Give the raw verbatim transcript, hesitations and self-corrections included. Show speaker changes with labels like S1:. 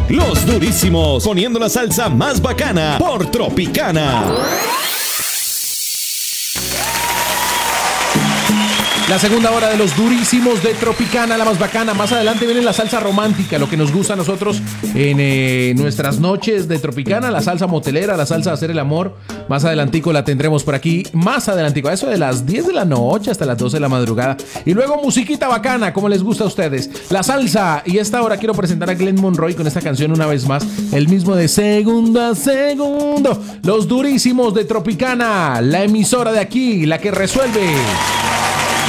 S1: Los Durísimos, poniendo la salsa más bacana por Tropicana.
S2: La segunda hora de Los Durísimos de Tropicana, la más bacana. Más adelante viene la salsa romántica, lo que nos gusta a nosotros en eh, nuestras noches de Tropicana, la salsa motelera, la salsa de hacer el amor. Más adelantico la tendremos por aquí, más adelantico, a eso de las diez de la noche hasta las doce de la madrugada. Y luego musiquita bacana, como les gusta a ustedes, la salsa. Y esta hora quiero presentar a Glenn Monroy con esta canción una vez más, el mismo de segundo a segundo. Los Durísimos de Tropicana, la emisora de aquí, la que resuelve.